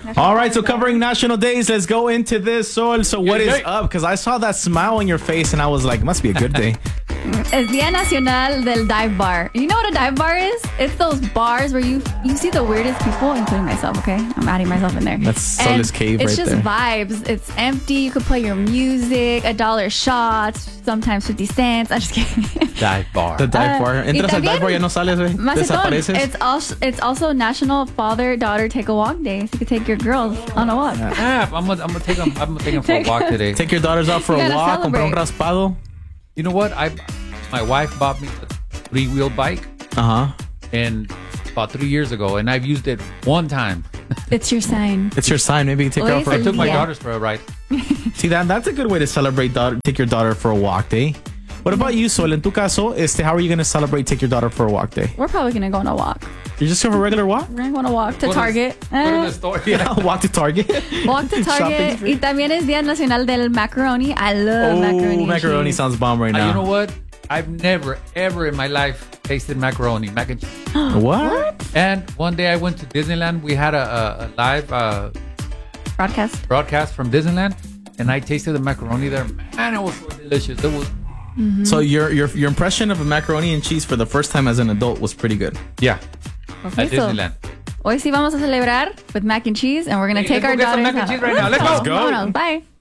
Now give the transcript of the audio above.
All right, so covering national days, let's go into this. So what is up? Because I saw that smile on your face and I was like, must be a good day. Es Día Nacional del Dive Bar. You know what a dive bar is? It's those bars where you see the weirdest people, including myself, okay? I'm adding myself in there. That's Solis Cave right there. It's just vibes. It's empty. You could play your music, $1 shots, sometimes 50 cents. I'm just kidding. Dive bar. The dive bar. Entras al dive bar, ya no sales, güey. Desapareces. It's also National Father-Daughter Take a Walk Day. So you could take your girls on a walk. I'm gonna take them for a walk today. Take your daughters out for a walk. Comprar un raspado. You know what? My wife bought me a 3-wheel bike. And about 3 years ago, and I've used it one time. It's your sign. It's your sign. Maybe you can take her out for I took my daughters for a ride. See, that's a good way to celebrate. Take your daughter for a walk day. What about you, Sol? En tu caso, how are you going to celebrate take your daughter for a walk day? We're probably going to go on a walk. You're just going for a regular walk? We're going to walk to Target. Go to the store. Yeah, walk to Target. Walk to Target. Y también es Día Nacional del Macaroni. I love macaroni. Oh, macaroni sounds bomb right now. You know what? I've never, ever in my life tasted macaroni, mac and cheese. What? And one day I went to Disneyland. We had a live broadcast from Disneyland, and I tasted the macaroni there. Man, it was so delicious. It was. So your impression of a macaroni and cheese for the first time as an adult was pretty good. Yeah. Okay, at Disneyland. Hoy sí vamos a celebrar with mac and cheese, and we're going to take our daughters mac and cheese right now. Let's go. Vámonos. Bye.